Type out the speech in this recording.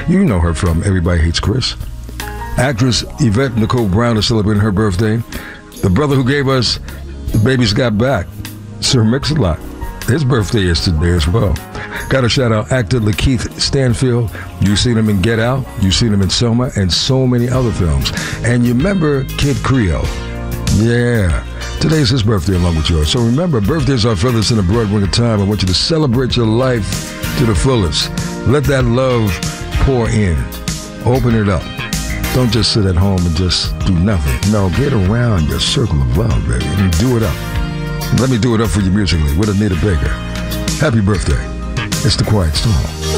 You know her from Everybody Hates Chris. Actress Yvette Nicole Brown is celebrating her birthday. The brother who gave us Baby's Got Back, Sir Mix-a-Lot, his birthday is today as well. Got to shout out actor Lakeith Stanfield. You've seen him in Get Out, you've seen him in Selma, and so many other films. And you remember Kid Creole. Yeah, today's his birthday along with yours. So remember, birthdays are feathers in the broad of time. I want you to celebrate your life to the fullest. Let that love pour in. Open it up. Don't just sit at home and just do nothing. No, get around your circle of love, baby, and do it up. Let me do it up for you musically with Anita Baker. Happy birthday. It's The Quiet Storm.